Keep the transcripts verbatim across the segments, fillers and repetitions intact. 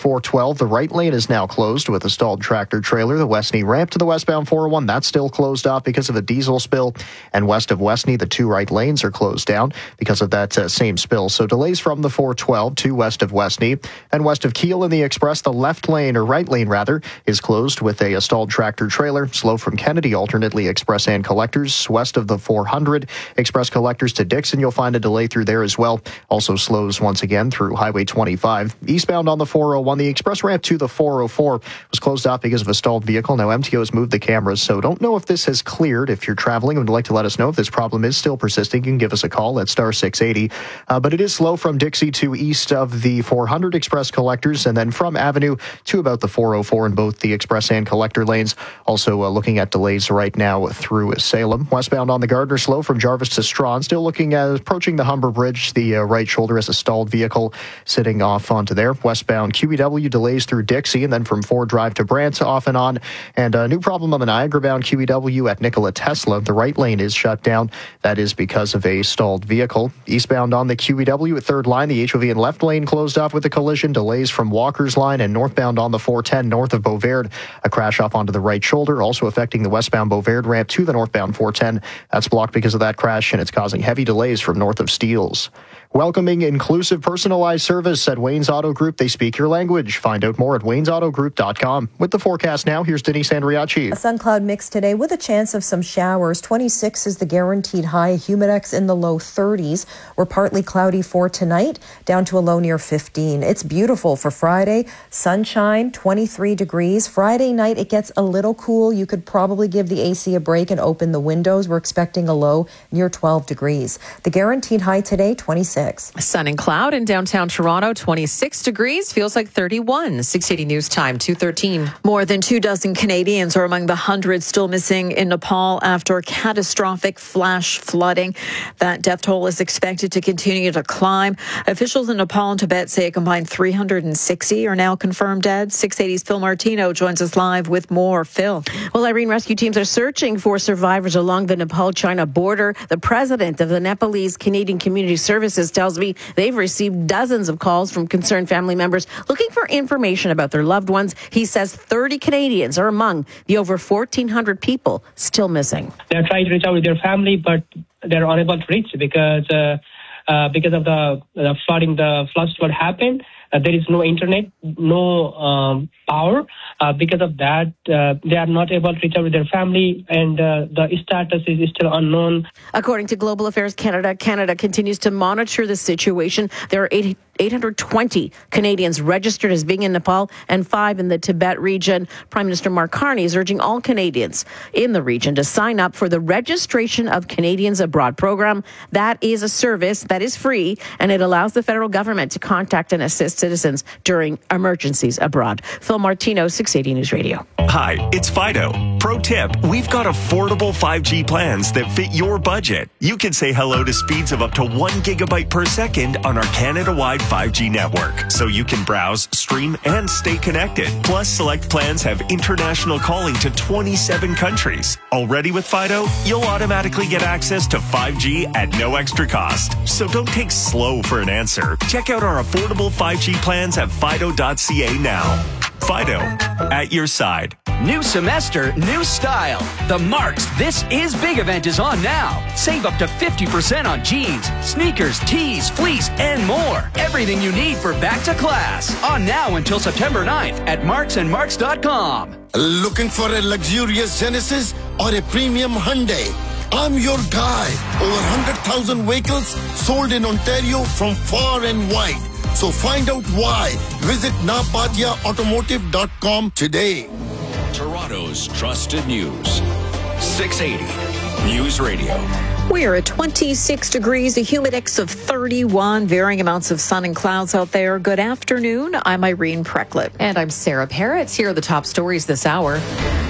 four twelve. The right lane is now closed with a stalled tractor trailer. The Westney ramp to the westbound four oh one, that's still closed off because of a diesel spill. And west of Westney, the two right lanes are closed down because of that uh, same spill. So delays from the four twelve to west of Westney. And west of Kiel in the Express, the left lane, or right lane rather, is closed with a, a stalled tractor trailer. Slow from Kennedy, alternately Express and Collectors. West of the four hundred, Express Collectors to Dixon, you'll find a delay through there as well. Also slows once again through Highway twenty-five. Eastbound on the four oh one, the express ramp to the four oh four was closed off because of a stalled vehicle. Now M T O has moved the cameras, so don't know if this has cleared. If you're traveling and would like to let us know if this problem is still persisting, you can give us a call at star six eighty. Uh, but it is slow from Dixie to east of the four hundred Express Collectors, and then from Avenue to about the four oh four in both the Express and Collector lanes. Also uh, looking at delays right now through Salem. Westbound on the Gardner, slow from Jarvis to Strawn. Still looking at approaching the Humber Bridge. The uh, right shoulder has a stalled vehicle sitting off onto there. Westbound Q E W delays through Dixie, and then from Ford Drive to Brant off and on. And a new problem on the Niagara-bound Q E W at Nikola Tesla. The right lane is shut down. That is because of a stalled vehicle. Eastbound on the Q E W at third line, the H O V and left lane closed off with a collision. Delays from Walker's line, and northbound on the four ten north of Beauvard. A crash off onto the right shoulder, also affecting the westbound Beauvard ramp to the northbound four ten. That's blocked because of that crash, and it's causing heavy delays from north of Steeles. Welcoming inclusive personalized service at Wayne's Auto Group. They speak your language. Find out more at waynes auto group dot com. With the forecast now, here's Denise Andriachi. A sun cloud mix today with a chance of some showers. twenty-six is the guaranteed high. Humidex in the low thirties. We're partly cloudy for tonight, down to a low near fifteen. It's beautiful for Friday. Sunshine, twenty-three degrees. Friday night, it gets a little cool. You could probably give the A C a break and open the windows. We're expecting a low near twelve degrees. The guaranteed high today, twenty-six. Sun and cloud in downtown Toronto, twenty-six degrees, feels like thirty-one. six eighty News Time, two thirteen. More than two dozen Canadians are among the hundreds still missing in Nepal after catastrophic flash flooding. That death toll is expected to continue to climb. Officials in Nepal and Tibet say a combined three hundred sixty are now confirmed dead. six eighty's Phil Martino joins us live with more. Phil. Well, Irene, rescue teams are searching for survivors along the Nepal-China border. The president of the Nepalese Canadian Community Services tells me they've received dozens of calls from concerned family members looking for information about their loved ones. He says thirty Canadians are among the over fourteen hundred people still missing. They're trying to reach out with their family, but they're unable to reach because uh, uh, because of the, the flooding, the floods what happened. Uh, there is no internet, no um, power. Uh, because of that, uh, they are not able to reach out with their family, and uh, the status is still unknown. According to Global Affairs Canada, Canada continues to monitor the situation. There are eight hundred twenty Canadians registered as being in Nepal and five in the Tibet region. Prime Minister Mark Carney is urging all Canadians in the region to sign up for the Registration of Canadians Abroad program. That is a service that is free, and it allows the federal government to contact and assist citizens during emergencies abroad. Phil Martino, six eighty News Radio. Hi, it's Fido. Pro tip, we've got affordable five G plans that fit your budget. You can say hello to speeds of up to one gigabyte per second on our Canada-wide five G network, so you can browse, stream, and stay connected. Plus, select plans have international calling to twenty-seven countries. Already with Fido, you'll automatically get access to five G at no extra cost. So don't take slow for an answer. Check out our affordable five G plans at fido dot c a now. Fido, at your side. New semester, new style. The Marks This Is Big event is on now. Save up to fifty percent on jeans, sneakers, tees, fleece, and more. Everything you need for back to class. On now until September ninth at marks and marks dot com. Looking for a luxurious Genesis or a premium Hyundai? I'm your guy. Over one hundred thousand vehicles sold in Ontario from far and wide. So find out why. Visit napadia automotive dot com today. Toronto's trusted news. six eighty News Radio. We are at twenty-six degrees, a humidex of thirty-one, varying amounts of sun and clouds out there. Good afternoon. I'm Irene Precklett. And I'm Sarah Parrots. Here are the top stories this hour.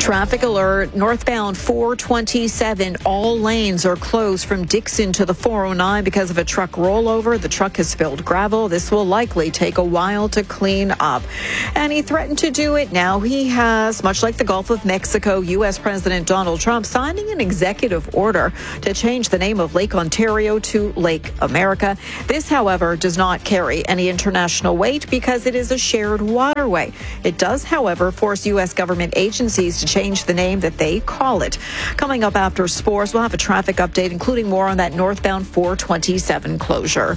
Traffic alert, northbound four twenty-seven. All lanes are closed from Dixon to the four oh nine because of a truck rollover. The truck has spilled gravel. This will likely take a while to clean up. And he threatened to do it. Now he has, much like the Gulf of Mexico, U S President Donald Trump signing an executive order to change the name of Lake Ontario to Lake America. This, however, does not carry any international weight because it is a shared waterway. It does, however, force U S government agencies to change the name that they call it. Coming up after sports, we'll have a traffic update, including more on that northbound four twenty-seven closure.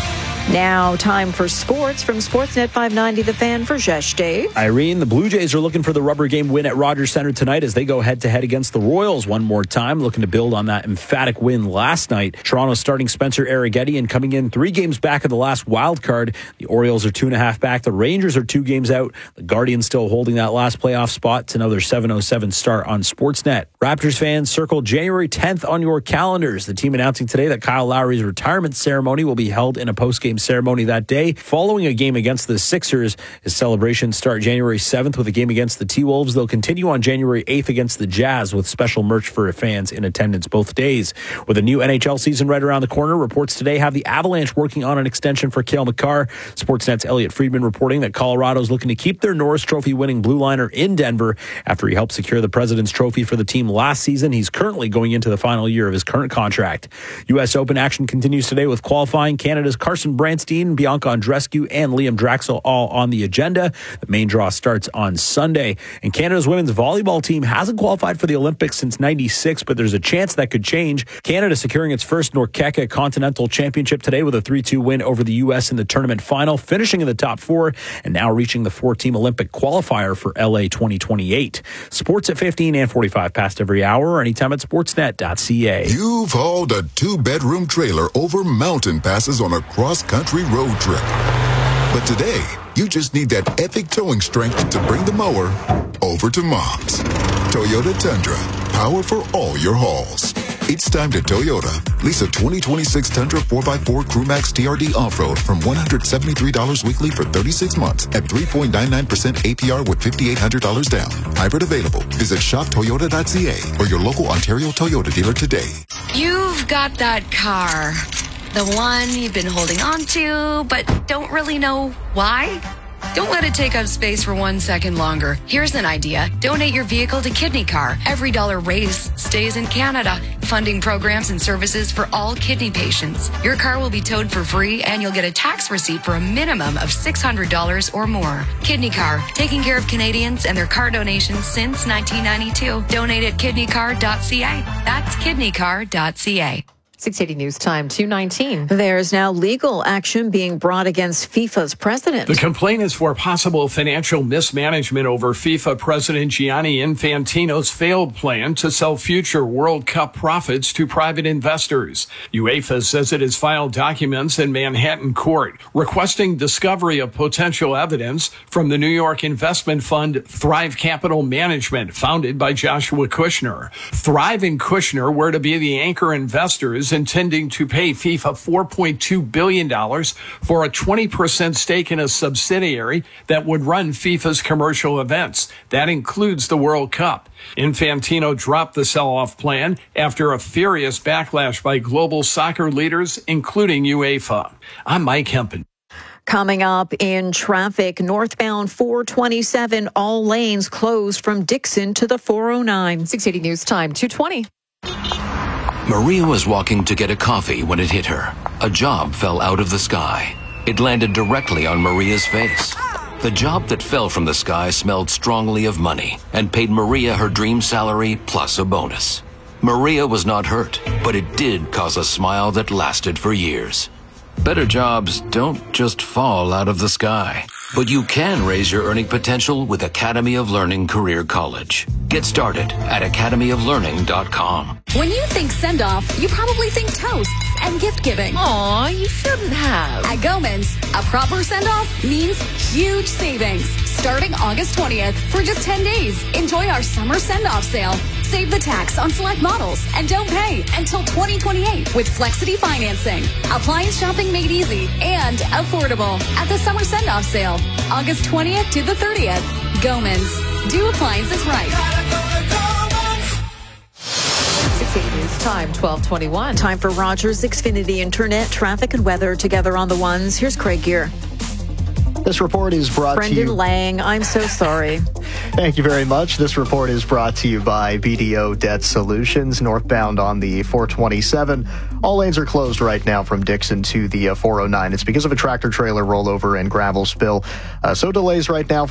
Now, time for sports from Sportsnet five ninety, The Fan, for Jesh Dave. Irene, the Blue Jays are looking for the rubber game win at Rogers Centre tonight as they go head-to-head against the Royals one more time, looking to build on that emphatic win last night. Toronto starting Spencer Arrighetti coming in three games back of the last wild card. The Orioles are two and a half back. The Rangers are two games out. The Guardians still holding that last playoff spot. It's another seven oh seven start on Sportsnet. Raptors fans, circle January tenth on your calendars. The team announcing today that Kyle Lowry's retirement ceremony will be held in a post-game ceremony that day. Following a game against the Sixers, his celebrations start January seventh with a game against the T-Wolves. They'll continue on January eighth against the Jazz with special merch for fans in attendance both days. With a new N H L season right around the corner, reports today have the Avalanche working on an extension for Cale Makar. Sportsnet's Elliot Friedman reporting that Colorado's looking to keep their Norris Trophy winning blue liner in Denver after he helped secure the President's Trophy for the team last season. He's currently going into the final year of his current contract. U S Open action continues today with qualifying. Canada's Carson Branstein, Bianca Andreescu, and Liam Draxel all on the agenda. The main draw starts on Sunday. And Canada's women's volleyball team hasn't qualified for the Olympics since ninety-six, but there's a chance that could change. Canada securing its first Norkeka Continental Championship today with a three two win over the U S in the tournament final, finishing in the top four, and now reaching the four-team Olympic qualifier for L A twenty twenty-eight. Sports at fifteen and forty-five past every hour, or anytime at sportsnet dot c a. You've hauled a two-bedroom trailer over mountain passes on a cross-country road trip. But today, you just need that epic towing strength to bring the mower over to Mom's. Toyota Tundra, power for all your hauls. It's time to Toyota. Lease a twenty twenty-six Tundra four by four Crewmax T R D Off-Road from one hundred seventy-three dollars weekly for thirty-six months at three point nine nine percent A P R with five thousand eight hundred dollars down. Hybrid available. Visit shop toyota dot c a or your local Ontario Toyota dealer today. You've got that car. The one you've been holding on to, but don't really know why? Don't let it take up space for one second longer. Here's an idea. Donate your vehicle to Kidney Car. Every dollar raised stays in Canada, funding programs and services for all kidney patients. Your car will be towed for free, and you'll get a tax receipt for a minimum of six hundred dollars or more. Kidney Car, taking care of Canadians and their car donations since nineteen ninety-two. Donate at kidney car dot c a. That's kidney car dot c a. six eighty News Time, two nineteen. There's now legal action being brought against FIFA's president. The complaint is for possible financial mismanagement over FIFA President Gianni Infantino's failed plan to sell future World Cup profits to private investors. UEFA says it has filed documents in Manhattan court requesting discovery of potential evidence from the New York investment fund Thrive Capital Management, founded by Joshua Kushner. Thrive and Kushner were to be the anchor investors intending to pay FIFA four point two billion dollars for a twenty percent stake in a subsidiary that would run FIFA's commercial events. That includes the World Cup. Infantino dropped the sell-off plan after a furious backlash by global soccer leaders, including UEFA. I'm Mike Hempen. Coming up in traffic, northbound four twenty-seven, all lanes closed from Dixon to the four oh nine. six eighty News Time, two twenty. Maria was walking to get a coffee when it hit her. A job fell out of the sky. It landed directly on Maria's face. The job that fell from the sky smelled strongly of money and paid Maria her dream salary plus a bonus. Maria was not hurt, but it did cause a smile that lasted for years. Better jobs don't just fall out of the sky, but you can raise your earning potential with Academy of Learning Career College. Get started at academy of learning dot com. When you think send-off, you probably think toasts and gift-giving. Aw, you shouldn't have. At Gomans, a proper send-off means huge savings. Starting August twentieth for just ten days. Enjoy our summer send-off sale. Save the tax on select models and don't pay until twenty twenty-eight with Flexity financing. Appliance shopping made easy and affordable at the summer send-off sale. August twentieth to the thirtieth. Gomans. Do appliances right. six eighty News Time, twelve twenty-one. Time for Rogers Xfinity Internet, traffic and weather together on the ones. Here's Craig Gear. This report is brought Brendan to you. Lang, I'm so sorry. Thank you very much. This report is brought to you by B D O Debt Solutions, northbound on the four twenty-seven. All lanes are closed right now from Dixon to the uh, four oh nine. It's because of a tractor trailer rollover and gravel spill. Uh, so delays right now